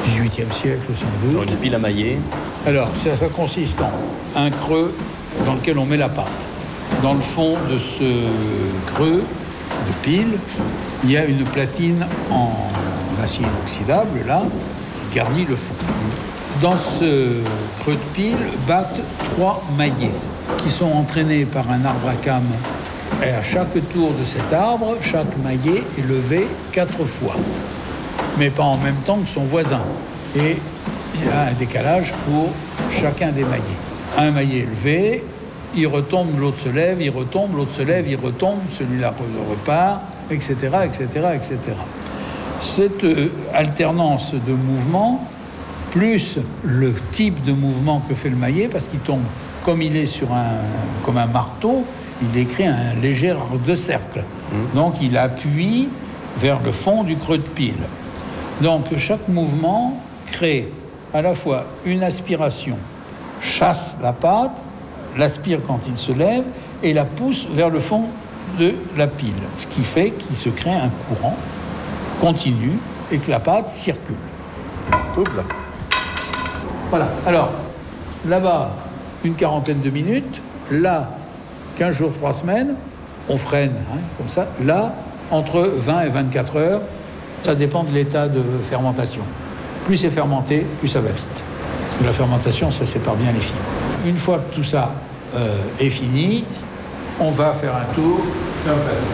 18e siècle sans doute. Une pile à mailler. Alors, ça consiste en un creux dans lequel on met la pâte. Dans le fond de ce creux de pile, il y a une platine en acier inoxydable, là, qui garnit le fond. Dans ce creux de pile battent 3 maillets qui sont entraînés par un arbre à cames. Et à chaque tour de cet arbre, chaque maillet est levé 4 fois, mais pas en même temps que son voisin. Et il y a un décalage pour chacun des maillets. Un maillet levé, il retombe, l'autre se lève, il retombe, l'autre se lève, il retombe, celui-là repart, etc., etc., etc. Cette alternance de mouvements, plus le type de mouvement que fait le maillet, parce qu'il tombe comme il est comme un marteau, il décrit un léger arc de cercle. Donc il appuie vers le fond du creux de pile. Donc chaque mouvement crée à la fois une aspiration, chasse la pâte, l'aspire quand il se lève et la pousse vers le fond de la pile. Ce qui fait qu'il se crée un courant continu et que la pâte circule. Oups. Voilà. Alors, là-bas, une quarantaine de minutes. Là, 15 jours, 3 semaines. On freine, comme ça. Là, entre 20 et 24 heures. Ça dépend de l'état de fermentation. Plus c'est fermenté, plus ça va vite. La fermentation, ça sépare bien les fibres. Une fois que tout ça est fini, on va faire un tour sur un plateau.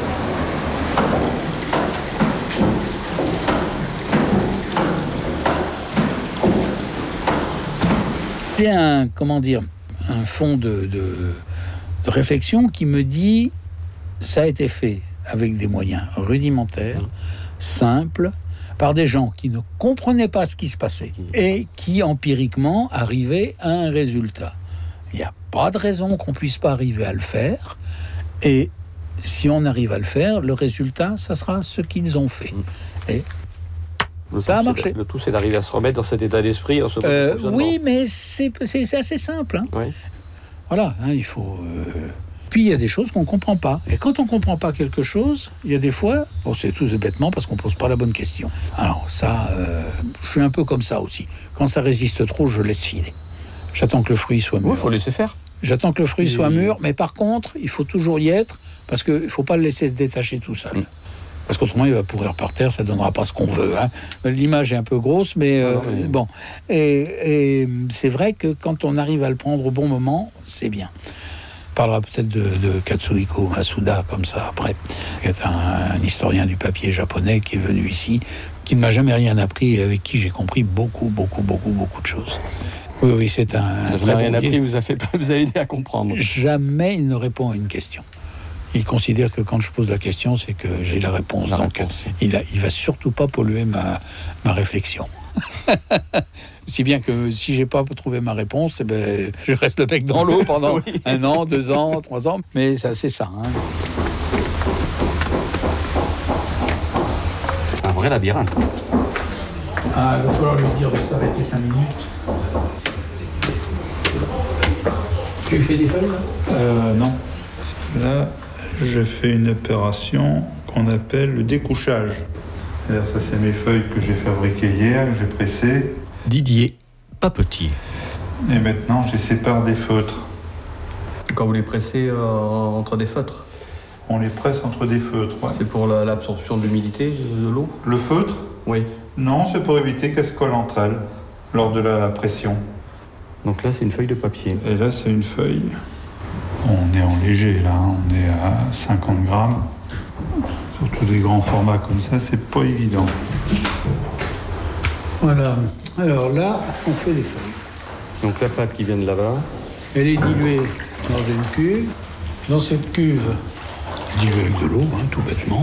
J'ai un fond de réflexion qui me dit ça a été fait avec des moyens rudimentaires, simples, par des gens qui ne comprenaient pas ce qui se passait et qui, empiriquement, arrivaient à un résultat. Il n'y a pas de raison qu'on ne puisse pas arriver à le faire. Et si on arrive à le faire, le résultat, ça sera ce qu'ils ont fait. Et ça a marché. Le tout, c'est d'arriver à se remettre dans cet état d'esprit. Oui, mais c'est assez simple. Oui. Voilà, il faut... Puis il y a des choses qu'on ne comprend pas. Et quand on ne comprend pas quelque chose, il y a des fois, c'est tout bêtement parce qu'on ne pose pas la bonne question. Alors ça, je suis un peu comme ça aussi. Quand ça résiste trop, je laisse filer. J'attends que le fruit soit mûr. Oui, il faut laisser faire. J'attends que le fruit soit mûr, mais par contre, il faut toujours y être, parce qu'il ne faut pas le laisser se détacher tout seul. Parce qu'autrement, il va pourrir par terre, ça ne donnera pas ce qu'on veut. L'image est un peu grosse, mais bon. Et c'est vrai que quand on arrive à le prendre au bon moment, c'est bien. On parlera peut-être de Katsuhiko Masuda, comme ça, après, qui est un historien du papier japonais qui est venu ici, qui ne m'a jamais rien appris et avec qui j'ai compris beaucoup de choses. Oui, c'est un très bon. Rien appris, vous avez aidé à comprendre. Jamais il ne répond à une question. Il considère que quand je pose la question, c'est que j'ai la réponse. Donc, il va surtout pas polluer ma réflexion. Si bien que si j'ai pas trouvé ma réponse, je reste le bec dans l'eau pendant 1 an, 2 ans, 3 ans. Mais c'est ça. Un vrai labyrinthe. Il va falloir lui dire de s'arrêter 5 minutes. Tu fais des feuilles, là ? Non. Là, je fais une opération qu'on appelle le découchage. C'est-à-dire, ça, c'est mes feuilles que j'ai fabriquées hier, que j'ai pressées. Didier Papetier. Et maintenant, je les sépare des feutres. Quand vous les pressez entre des feutres ? On les presse entre des feutres, ouais. C'est pour l'absorption de l'humidité de l'eau ? Le feutre ? Oui. Non, c'est pour éviter qu'elles se collent entre elles lors de la pression. Donc là, c'est une feuille de papier. Et là, c'est une feuille. On est en léger, là. On est à 50 grammes. Surtout des grands formats comme ça, c'est pas évident. Voilà. Alors là, on fait les feuilles. Donc la pâte qui vient de là-bas. Elle est diluée dans une cuve. Dans cette cuve, diluée avec de l'eau, tout bêtement.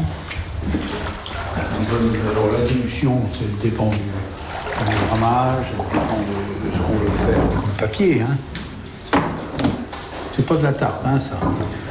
Alors la dilution, ça dépend du grammage, ça dépend de ce qu'on veut faire comme papier. C'est pas de la tarte, ça.